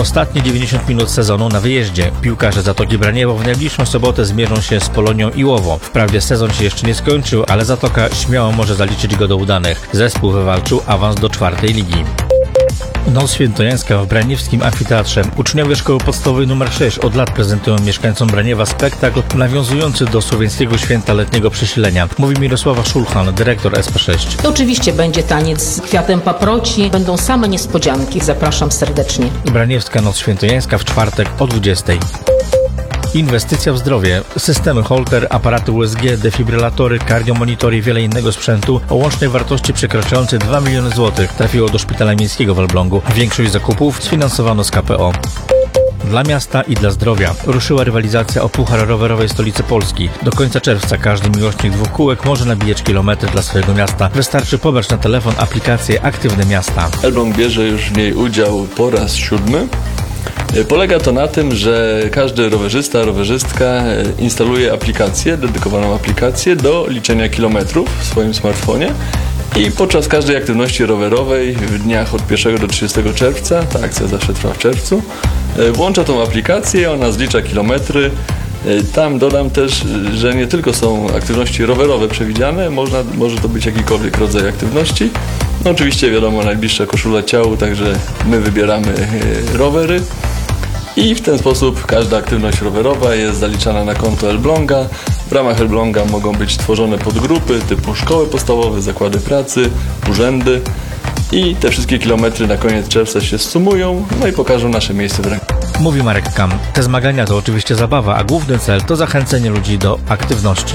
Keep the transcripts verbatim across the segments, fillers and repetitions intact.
Ostatnie dziewięćdziesiąt minut sezonu na wyjeździe. Piłkarze Zatoki Braniewo w najbliższą sobotę zmierzą się z Polonią Iłowo. Wprawdzie sezon się jeszcze nie skończył, ale Zatoka śmiało może zaliczyć go do udanych. Zespół wywalczył awans do czwartej ligi. Noc świętojańska w braniewskim amfiteatrze. Uczniowie szkoły podstawowej numer sześć od lat prezentują mieszkańcom Braniewa spektakl nawiązujący do słowiańskiego święta letniego przesilenia. Mówi Mirosława Szulchan, dyrektor S P sześć. Oczywiście będzie taniec z kwiatem paproci, będą same niespodzianki. Zapraszam serdecznie. Braniewska Noc Świętojańska w czwartek o dwudziestej. Inwestycja w zdrowie. Systemy Holter, aparaty U S G, defibrylatory, kardiomonitory i wiele innego sprzętu o łącznej wartości przekraczającej dwa miliony złotych trafiło do Szpitala Miejskiego w Elblągu. Większość zakupów sfinansowano z K P O. Dla miasta i dla zdrowia ruszyła rywalizacja o puchar rowerowej stolicy Polski. Do końca czerwca każdy miłośnik dwóch kółek może nabijać kilometry dla swojego miasta. Wystarczy pobrać na telefon aplikację Aktywne Miasta. Elbląg bierze już w niej udział po raz siódmy. Polega to na tym, że każdy rowerzysta, rowerzystka instaluje aplikację, dedykowaną aplikację do liczenia kilometrów w swoim smartfonie i podczas każdej aktywności rowerowej w dniach od pierwszego do trzydziestego czerwca, ta akcja zawsze trwa w czerwcu, włącza tą aplikację, ona zlicza kilometry. Tam dodam też, że nie tylko są aktywności rowerowe przewidziane, można, może to być jakikolwiek rodzaj aktywności. No oczywiście wiadomo, najbliższa koszula ciału, także my wybieramy rowery. I w ten sposób każda aktywność rowerowa jest zaliczana na konto Elbląga. W ramach Elbląga mogą być tworzone podgrupy typu szkoły podstawowe, zakłady pracy, urzędy i te wszystkie kilometry na koniec czerwca się sumują, no i pokażą nasze miejsce w rankingu. Mówi Marek Kam. Te zmagania to oczywiście zabawa, a główny cel to zachęcenie ludzi do aktywności.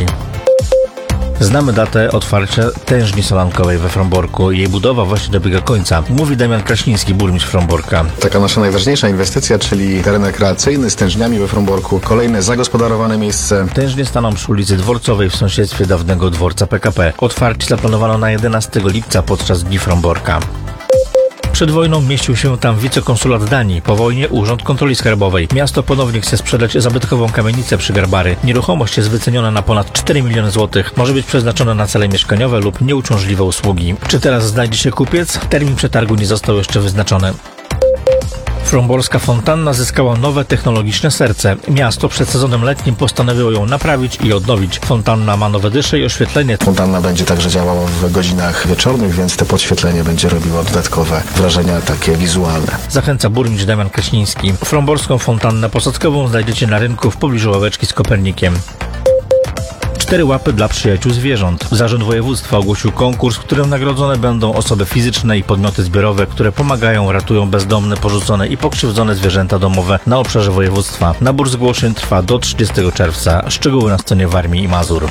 Znamy datę otwarcia tężni solankowej we Fromborku. Jej budowa właśnie dobiega końca. Mówi Damian Kraśniński, burmistrz Fromborka. Taka nasza najważniejsza inwestycja, czyli teren rekreacyjny z tężniami we Fromborku. Kolejne zagospodarowane miejsce. Tężnie staną przy ulicy Dworcowej w sąsiedztwie dawnego dworca P K P. Otwarcie zaplanowano na jedenastego lipca podczas Dni Fromborka. Przed wojną mieścił się tam wicekonsulat Danii, po wojnie Urząd Kontroli Skarbowej. Miasto ponownie chce sprzedać zabytkową kamienicę przy Garbary. Nieruchomość jest wyceniona na ponad cztery miliony złotych. Może być przeznaczona na cele mieszkaniowe lub nieuciążliwe usługi. Czy teraz znajdzie się kupiec? Termin przetargu nie został jeszcze wyznaczony. Fromborska fontanna zyskała nowe technologiczne serce. Miasto przed sezonem letnim postanowiło ją naprawić i odnowić. Fontanna ma nowe dysze i oświetlenie. Fontanna będzie także działała w godzinach wieczornych, więc te podświetlenie będzie robiło dodatkowe wrażenia takie wizualne. Zachęca burmistrz Damian Kraśniński. Fromborską fontannę posadzkową znajdziecie na rynku w pobliżu ławeczki z Kopernikiem. Cztery łapy dla przyjaciół zwierząt. Zarząd województwa ogłosił konkurs, w którym nagrodzone będą osoby fizyczne i podmioty zbiorowe, które pomagają, ratują bezdomne, porzucone i pokrzywdzone zwierzęta domowe na obszarze województwa. Nabór zgłoszeń trwa do trzydziestego czerwca. Szczegóły na stronie Warmii i Mazur.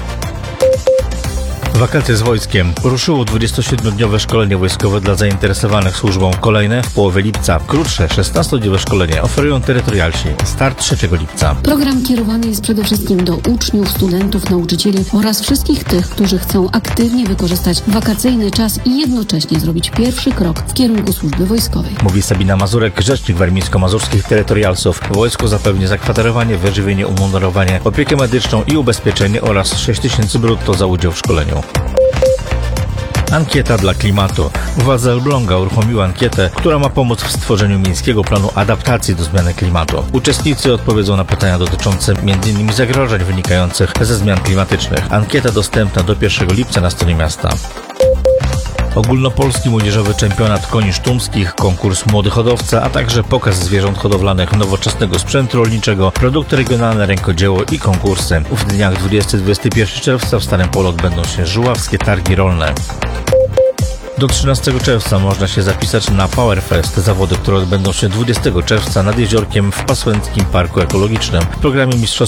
Wakacje z wojskiem. Ruszyło dwudziestosiedmiodniowe szkolenie wojskowe dla zainteresowanych służbą. Kolejne w połowie lipca. Krótsze, szesnastodniowe szkolenie oferują terytorialsi. Start trzeciego lipca. Program kierowany jest przede wszystkim do uczniów, studentów, nauczycieli oraz wszystkich tych, którzy chcą aktywnie wykorzystać wakacyjny czas i jednocześnie zrobić pierwszy krok w kierunku służby wojskowej. Mówi Sabina Mazurek, rzecznik warmińsko-mazurskich terytorialsów. Wojsko zapewni zakwaterowanie, wyżywienie, umundurowanie, opiekę medyczną i ubezpieczenie oraz sześć tysięcy brutto za udział w szkoleniu. Ankieta dla klimatu. Władze Elbląga uruchomiły ankietę, która ma pomóc w stworzeniu miejskiego planu adaptacji do zmiany klimatu. Uczestnicy odpowiedzą na pytania dotyczące między innymi zagrożeń wynikających ze zmian klimatycznych. Ankieta dostępna do pierwszego lipca na stronie miasta. Ogólnopolski młodzieżowy czempionat koni sztumskich, konkurs młody hodowca, a także pokaz zwierząt hodowlanych, nowoczesnego sprzętu rolniczego, produkty regionalne, rękodzieło i konkursy. W dniach dwudziestego do dwudziestego pierwszego czerwca w Starym Polu odbędą się żuławskie targi rolne. Do trzynastego czerwca można się zapisać na Powerfest, zawody, które odbędą się dwudziestego czerwca nad jeziorkiem w Pasłęckim Parku Ekologicznym. W programie mistrzostw